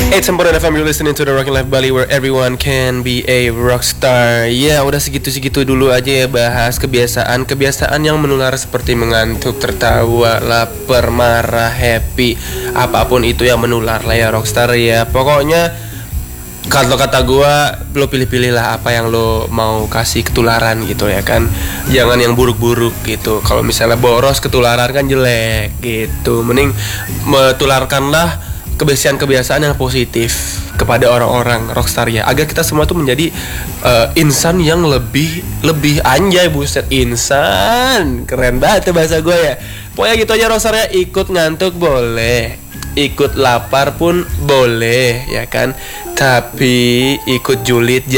It's Semper FM, you're listening to the Rockin' Life Bali where everyone can be a rockstar. Ya, udah segitu-segitu dulu aja ya bahas kebiasaan yang menular seperti mengantuk, tertawa, lapar, marah, happy. Apapun itu yang menular lah ya rockstar ya. Pokoknya kalau kata gue, lo pilih-pilih lah apa yang lo mau kasih ketularan gitu ya kan. Jangan yang buruk-buruk gitu. Kalau misalnya boros ketularan kan jelek gitu. Mending metularkanlah kebiasaan-kebiasaan yang positif kepada orang-orang rockstar ya, agar kita semua tuh menjadi insan yang lebih anjay. Buset, insan keren banget ya bahasa gue ya. Pokoknya gitu aja rockstar ya. Ikut ngantuk boleh, ikut lapar pun boleh ya kan, tapi ikut julid